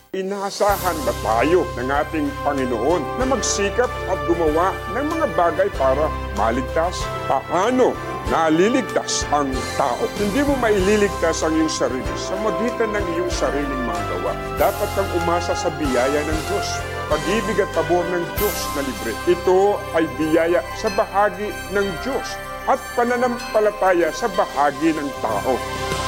Inaasahan ba tayo ng ating Panginoon na magsikap at gumawa ng mga bagay para maligtas? Paano naliligtas ang tao? Hindi mo maililigtas ang iyong sarili sa magitan ng iyong sariling mga gawa. Dapat kang umasa sa biyaya ng Diyos. Pag-ibig at pabor ng Diyos na libre. Ito ay biyaya sa bahagi ng Diyos at pananampalataya sa bahagi ng tao.